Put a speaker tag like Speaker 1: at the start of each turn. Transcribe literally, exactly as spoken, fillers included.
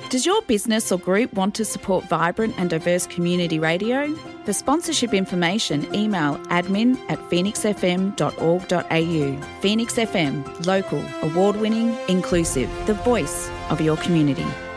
Speaker 1: Does your business or group want to support vibrant and diverse community radio? For sponsorship information, email admin at phoenix f m dot org dot a u. Phoenix F M, local, award-winning, inclusive, the voice of your community.